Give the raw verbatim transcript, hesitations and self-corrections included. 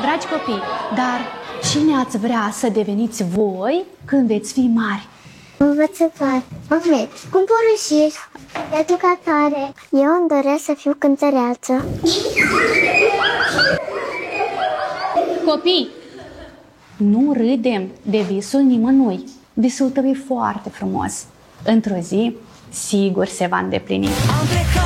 Dragi copii, dar cine ați vrea să deveniți voi când veți fi mari? Învățătoare, Ahmed, cum porușești, educatoare. Eu îmi doresc să fiu cântăreață. Copii, nu râdem de visul nimănui. Visul tău e foarte frumos. Într-o zi, sigur se va îndeplini.